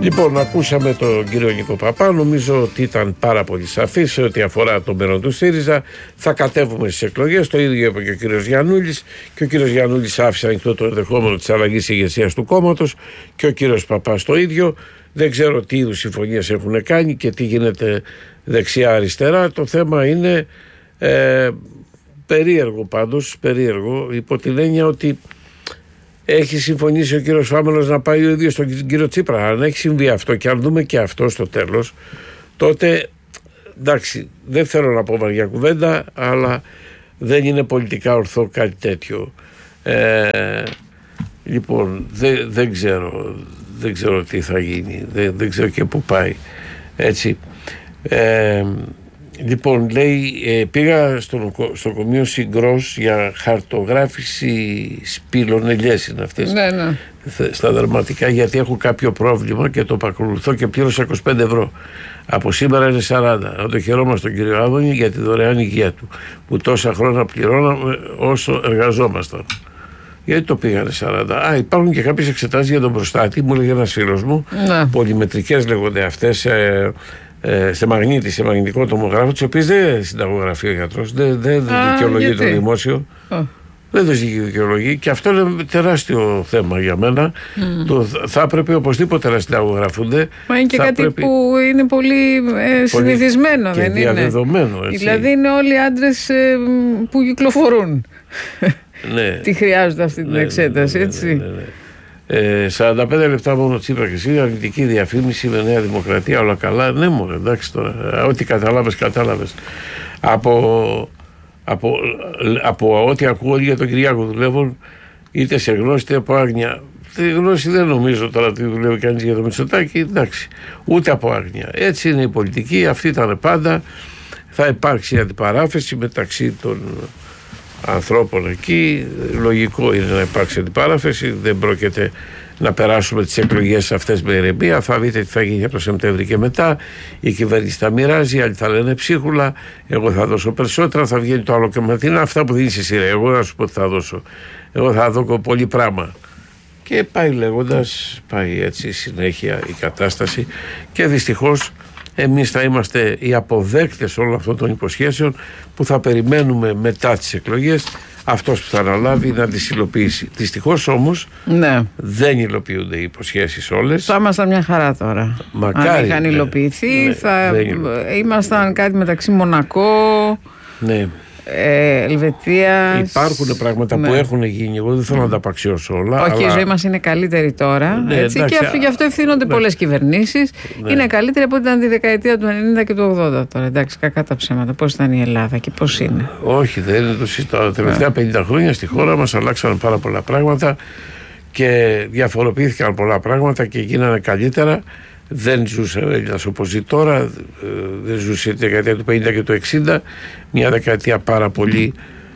Λοιπόν, ακούσαμε τον κύριο Νίκο Παπά. Νομίζω ότι ήταν πάρα πολύ σαφή σε ό,τι αφορά το μέλλον του ΣΥΡΙΖΑ. Θα κατέβουμε στις εκλογές. Το ίδιο είπε και ο κύριος Γιαννούλης. Και ο κύριος Γιαννούλης άφησε ανοιχτό το ενδεχόμενο της αλλαγής ηγεσίας του κόμματος. Και ο κύριος Παπάς το ίδιο. Δεν ξέρω τι είδους συμφωνίες έχουν κάνει και τι γίνεται δεξιά-αριστερά. Το θέμα είναι περίεργο πάντως. Περίεργο υπό την έννοια ότι έχει συμφωνήσει ο κύριος Φάμελος να πάει ο ίδιος στον κύριο Τσίπρα. Αν έχει συμβεί αυτό και αν δούμε και αυτό στο τέλος, τότε εντάξει, δεν θέλω να πω βαριά κουβέντα, αλλά δεν είναι πολιτικά ορθό κάτι τέτοιο. Λοιπόν, δεν ξέρω τι θα γίνει, δεν ξέρω και πού πάει. Έτσι. Λοιπόν, λέει, πήγα στο νοσοκομείο Συγκρός για χαρτογράφηση σπήλων, ελιές είναι αυτές, ναι. Στα δερματικά, γιατί έχω κάποιο πρόβλημα και το παρακολουθώ και πλήρωσα 25 ευρώ. Από σήμερα είναι 40. Να το χαιρόμαστε τον κύριο Άδωνη για τη δωρεάν υγεία του, που τόσα χρόνια πληρώναμε όσο εργαζόμασταν. Γιατί το πήγανε 40. Υπάρχουν και κάποιες εξετάσεις για τον προστάτη, μου έλεγε ένας φίλος μου, πολυμετρικές λέγονται αυτές, σε μαγνήτη, σε μαγνητικό τομογράφο, τις οποίες δεν συνταγογραφεί ο γιατρός, δεν δικαιολογεί το δημόσιο. Δεν το δικαιολογεί και αυτό είναι τεράστιο θέμα για μένα. Θα έπρεπε οπωσδήποτε να συνταγογραφούνται. Μα είναι και κάτι που είναι πολύ συνηθισμένο, και δεν είναι? Διαδεδομένο. Έτσι. Δηλαδή είναι όλοι οι άντρες που κυκλοφορούν. Ναι. Τι χρειάζονται αυτή την εξέταση, έτσι. 45 λεπτά μόνο Τσίπρα και εσύ, αρνητική διαφήμιση με Νέα Δημοκρατία, όλα καλά. Ναι, μωρέ, εντάξει τώρα. Ό,τι κατάλαβες. Από ό,τι ακούω για τον Κυριάκο δουλεύουν είτε σε γνώση είτε από άγνοια. Τη γνώση δεν νομίζω τώρα ότι δουλεύει κανείς για το Μητσοτάκη, εντάξει. Ούτε από άγνοια. Έτσι είναι η πολιτική, αυτή ήταν πάντα. Θα υπάρξει αντιπαράθεση μεταξύ των ανθρώπων εκεί. Λογικό είναι να υπάρξει αντιπαράθεση. Δεν πρόκειται να περάσουμε τις εκλογές αυτές με ηρεμία. Θα δείτε τι θα γίνει από το Σεπτέμβρη και μετά. Η κυβέρνηση θα μοιράζει, άλλοι θα λένε ψίχουλα. Εγώ θα δώσω περισσότερα. Θα βγαίνει το άλλο κομμάτι. Είναι αυτά που δίνεις εσύ. Εγώ να σου πω τι θα δώσω. Εγώ θα δω πολύ πράγμα. Και πάει λέγοντας, πάει έτσι συνέχεια η κατάσταση. Και δυστυχώς εμείς θα είμαστε οι αποδέκτες όλων αυτών των υποσχέσεων που θα περιμένουμε μετά τις εκλογές αυτός που θα αναλάβει να τις υλοποιήσει. Δυστυχώς όμως δεν υλοποιούνται οι υποσχέσεις όλες. Θα ήμασταν μια χαρά τώρα. Μακάρι, αν είχαν υλοποιηθεί θα ήμασταν κάτι μεταξύ Μονακό, Ελβετία. Υπάρχουν πράγματα που έχουν γίνει. Εγώ δεν θέλω να τα απαξιώσω όλα. Όχι, η ζωή μας είναι καλύτερη τώρα. Έτσι, εντάξει, και γι' αυτό ευθύνονται πολλές κυβερνήσεις. Είναι καλύτερη από ό,τι ήταν τη δεκαετία του 90 και του 80 τώρα. Εντάξει, κακά τα ψέματα. Πώς ήταν η Ελλάδα και πώς είναι? Όχι, δεν είναι το συζητάω. Τα τελευταία 50 χρόνια στη χώρα μας αλλάξαν πάρα πολλά πράγματα και διαφοροποιήθηκαν πολλά πράγματα και γίνανε καλύτερα. Δεν ζούσε ο Έλληνας όπως ζει τώρα, δεν ζούσε τη δεκαετία του 50 και του 60, μια δεκαετία πάρα πολύ,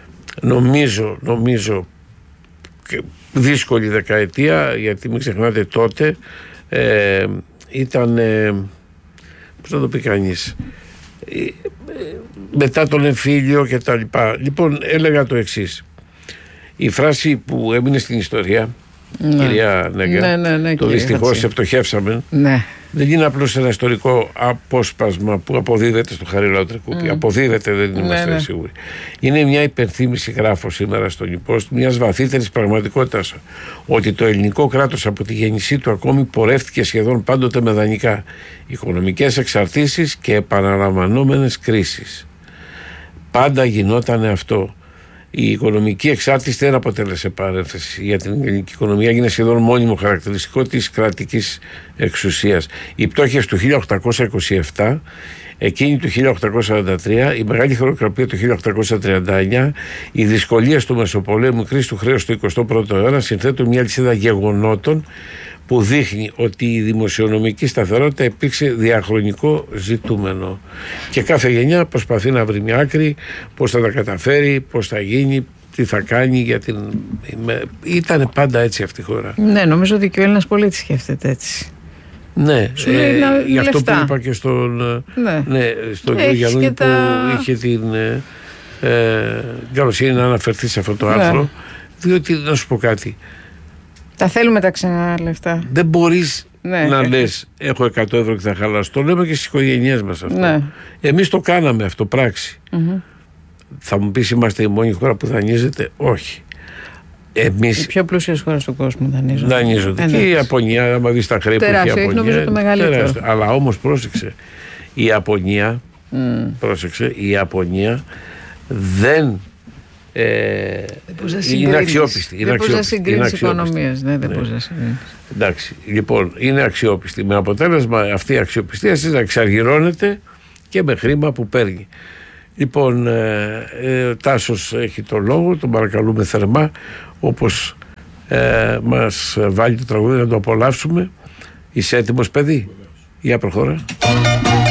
νομίζω δύσκολη δεκαετία, γιατί μην ξεχνάτε τότε ήταν, πώς να το πει κανείς, μετά τον εμφύλιο και τα λοιπά. Λοιπόν, έλεγα το εξής, η φράση που έμεινε στην ιστορία, κυρία Νέγκα, το δυστυχώς ευτοχεύσαμε, δεν είναι απλώς ένα ιστορικό απόσπασμα που αποδίδεται στο Χαρίλαο Τρικούπη. Αποδίδεται, δεν είμαστε σίγουροι. Είναι μια υπενθύμηση, γράφω σήμερα στον Υπόστ, μιας βαθύτερης πραγματικότητας. Ότι το ελληνικό κράτος από τη γέννησή του ακόμη πορεύτηκε σχεδόν πάντοτε με δανεικά, οικονομικές εξαρτήσεις και επαναλαμβανόμενες κρίσεις. Πάντα γινόταν αυτό. Η οικονομική εξάρτηση δεν αποτέλεσε παρένθεση για την ελληνική οικονομία, έγινε σχεδόν μόνιμο χαρακτηριστικό της κρατικής εξουσίας. Οι πτώχες του 1827, εκείνη του 1843, η μεγάλη χρεοκοπία του 1839, οι δυσκολίες του Μεσοπολέμου, η κρίση του χρέους του 21ου αιώνα συνθέτουν μια λυσίδα γεγονότων που δείχνει ότι η δημοσιονομική σταθερότητα υπήρξε διαχρονικό ζητούμενο. Και κάθε γενιά προσπαθεί να βρει μια άκρη, πώς θα τα καταφέρει, πώς θα γίνει, τι θα κάνει. Για την... Ήτανε πάντα έτσι αυτή η χώρα. Ναι, νομίζω ότι και ο Έλληνας πολίτης σκέφτεται έτσι. Ναι, γι' αυτό που είπα και στον κύριο Γιαννούλη που είχε την καλοσύνη να αναφερθεί σε αυτό το άρθρο, διότι να σου πω κάτι. Τα θέλουμε τα ξένα λεφτά. Δεν μπορείς να λες έχω 100 ευρώ και θα χαλάσω. Το λέμε και στις οικογένειές μας αυτό. Ναι. Εμείς το κάναμε αυτό πράξη. Θα μου πεις είμαστε η μόνη χώρα που δανείζεται? Όχι. Εμείς... Οι πιο πλούσιες χώρες του κόσμου δανείζονται. Και η Ιαπωνία, άμα δεις τα χρέη που έχει η Ιαπωνία, νομίζω το μεγαλύτερο. Αλλά όμως πρόσεξε, η Ιαπωνία η Ιαπωνία δεν είναι αξιόπιστη. Δεν μπορεί να συγκρίνεις οικονομίες. Δεν μπορεί να συγκρίνεις. Εντάξει, λοιπόν, είναι αξιόπιστη. Με αποτέλεσμα αυτή η αξιοπιστία να εξαργυρώνεται και με χρήμα που παίρνει. Λοιπόν, Τάσος έχει το λόγο, τον παρακαλούμε θερμά, όπως μας βάλει το τραγούδι να το απολαύσουμε. Είσαι έτοιμος, παιδί? Για προχώρα.